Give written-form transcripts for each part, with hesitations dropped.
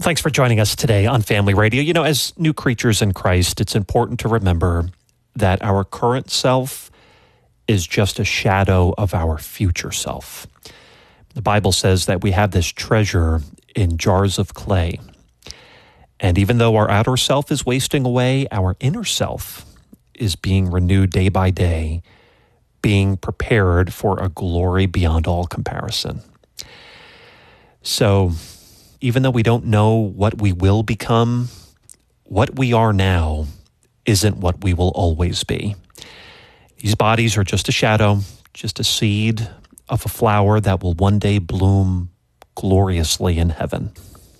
thanks for joining us today on Family Radio. You know, as new creatures in Christ, it's important to remember that our current self is just a shadow of our future self. The Bible says that we have this treasure in jars of clay. And even though our outer self is wasting away, our inner self is being renewed day by day, being prepared for a glory beyond all comparison. So, even though we don't know what we will become, what we are now isn't what we will always be. These bodies are just a shadow, just a seed of a flower that will one day bloom gloriously in heaven.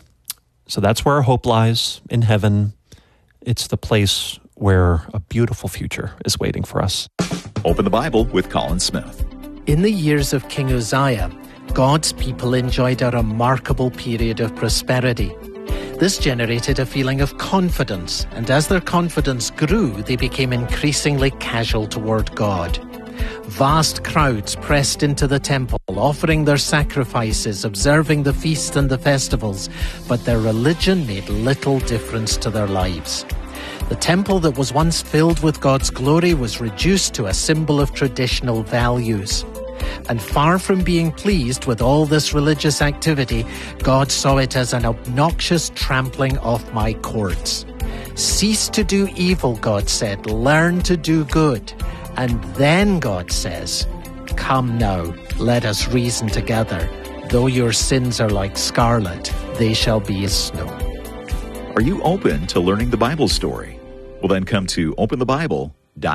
So that's where our hope lies, in heaven. It's the place where a beautiful future is waiting for us. Open the Bible with Colin Smith. In the years of King Uzziah, God's people enjoyed a remarkable period of prosperity. This generated a feeling of confidence, and as their confidence grew, they became increasingly casual toward God. Vast crowds pressed into the temple, offering their sacrifices, observing the feasts and the festivals, but their religion made little difference to their lives. The temple that was once filled with God's glory was reduced to a symbol of traditional values. And far from being pleased with all this religious activity, God saw it as an obnoxious trampling of my courts. Cease to do evil, God said, learn to do good. And then God says, come now, let us reason together. Though your sins are like scarlet, they shall be as snow. Are you open to learning the Bible story? Well, then come to openthebible.org.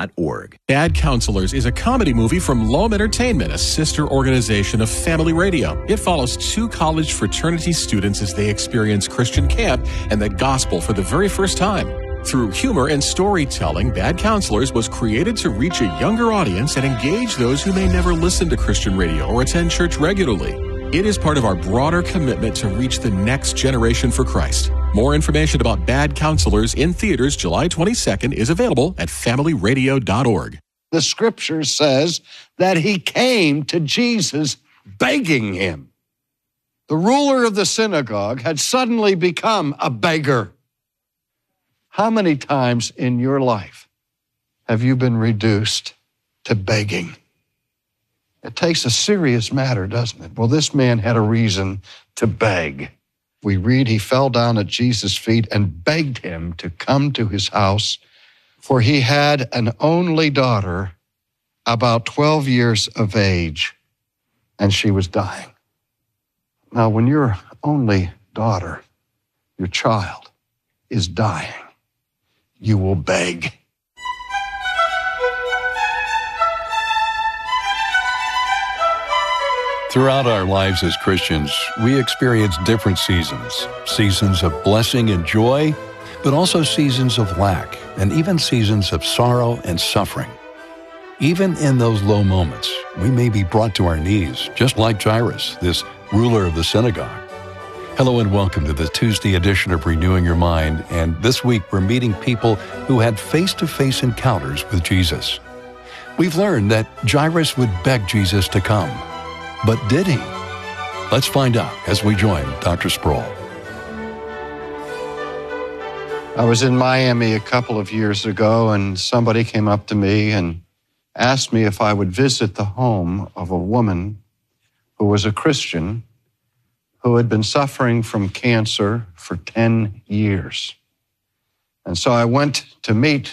Bad Counselors is a comedy movie from Loam Entertainment, a sister organization of Family Radio. It follows two college fraternity students as they experience Christian camp and the gospel for the very first time. Through humor and storytelling, Bad Counselors was created to reach a younger audience and engage those who may never listen to Christian radio or attend church regularly. It is part of our broader commitment to reach the next generation for Christ. More information about Bad Counselors in theaters July 22nd is available at familyradio.org. The scripture says that he came to Jesus begging him. The ruler of the synagogue had suddenly become a beggar. How many times in your life have you been reduced to begging? It takes a serious matter, doesn't it? Well, this man had a reason to beg. We read he fell down at Jesus' feet and begged him to come to his house, for he had an only daughter, about 12 years of age, and she was dying. Now, when your only daughter, your child, is dying, you will beg. Throughout our lives as Christians, we experience different seasons. Seasons of blessing and joy, but also seasons of lack, and even seasons of sorrow and suffering. Even in those low moments, we may be brought to our knees, just like Jairus, this ruler of the synagogue. Hello and welcome to the Tuesday edition of Renewing Your Mind, and this week we're meeting people who had face-to-face encounters with Jesus. We've learned that Jairus would beg Jesus to come. But did he? Let's find out as we join Dr. Sproul. I was in Miami a couple of years ago, and somebody came up to me and asked me if I would visit the home of a woman who was a Christian who had been suffering from cancer for 10 years. And so I went to meet